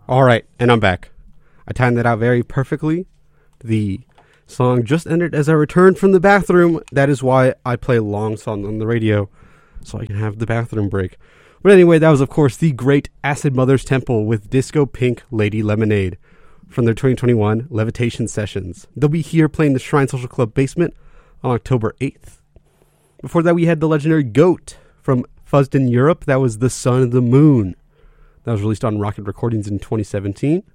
All right, and I'm back. I timed that out very perfectly. The song just ended as I returned from the bathroom. That is why I play long songs on the radio, so I can have the bathroom break. But anyway, that was, of course, the great Acid Mothers Temple with Disco Pink Lady Lemonade from their 2021 Levitation Sessions. They'll be here playing the Shrine Social Club basement on October 8th. Before that, we had the legendary Goat from Fuzzed Europe. That was The Sun of the Moon. That was released on Rocket Recordings in 2017.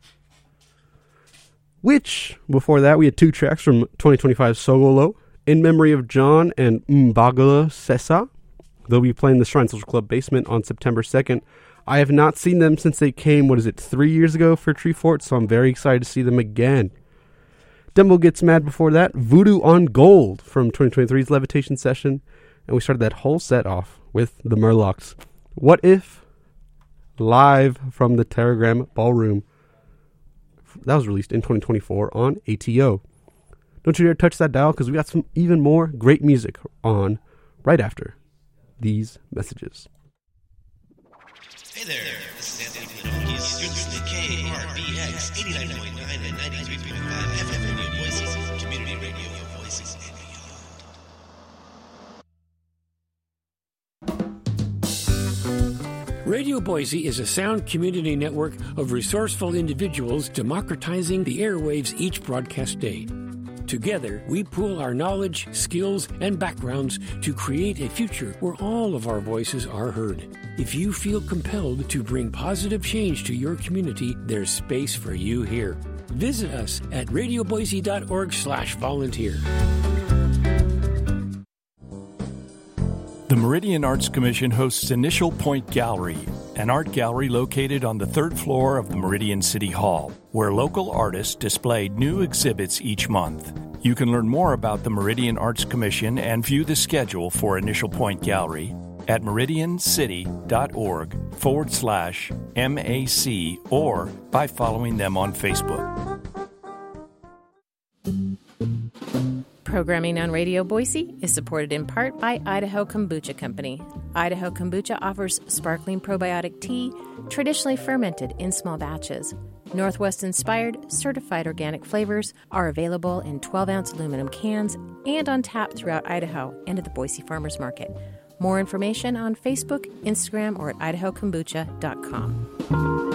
Which, before that, we had two tracks from 2025 Sogolo, In Memory of John and Mbagala Sessa. They'll be playing the Shrine Social Club basement on September 2nd. I have not seen them since they came, 3 years ago for Treefort, so I'm very excited to see them again. Dumbo Gets Mad before that, Voodoo on Gold from 2023's Levitation Session, and we started that whole set off with the Murlocs. What If? Live from the Teragram Ballroom. That was released in 2024 on ATO. Don't you dare touch that dial, because we got some even more great music on right after these messages. Hey there, this is Anthony Pinocchio. You're listening to KRBX 89.9 and 93.5 FM Radio Voices, community radio for voices and beyond. Radio Boise is a sound community network of resourceful individuals democratizing the airwaves each broadcast day. Together, we pool our knowledge, skills, and backgrounds to create a future where all of our voices are heard. If you feel compelled to bring positive change to your community, there's space for you here. Visit us at radioboise.org/volunteer. The Meridian Arts Commission hosts Initial Point Gallery, an art gallery located on the third floor of the Meridian City Hall, where local artists display new exhibits each month. You can learn more about the Meridian Arts Commission and view the schedule for Initial Point Gallery at meridiancity.org/MAC or by following them on Facebook. Programming on Radio Boise is supported in part by Idaho Kombucha Company. Idaho Kombucha offers sparkling probiotic tea, traditionally fermented in small batches. Northwest-inspired, certified organic flavors are available in 12-ounce aluminum cans and on tap throughout Idaho and at the Boise Farmers Market. More information on Facebook, Instagram, or at idahokombucha.com.